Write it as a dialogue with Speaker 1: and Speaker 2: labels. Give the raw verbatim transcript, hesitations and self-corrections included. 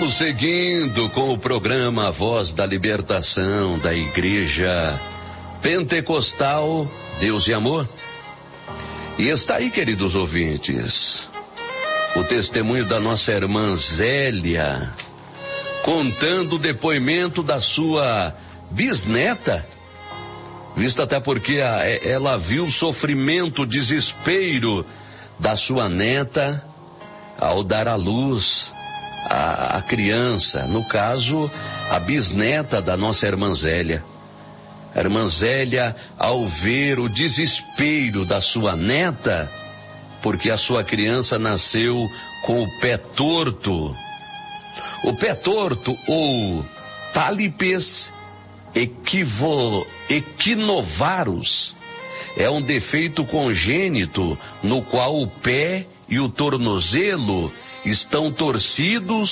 Speaker 1: Estamos seguindo com o programa Voz da Libertação da Igreja Pentecostal Deus e Amor. E está aí, queridos ouvintes, o testemunho da nossa irmã Zélia, contando o depoimento da sua bisneta, visto até porque a, ela viu o sofrimento, o desespero da sua neta ao dar à luz a, a criança, no caso, a bisneta da nossa irmã Zélia. A irmã Zélia, ao ver o desespero da sua neta, porque a sua criança nasceu com o pé torto. O pé torto, ou Talipes equivo, equinovarus, é um defeito congênito no qual o pé e o tornozelo estão torcidos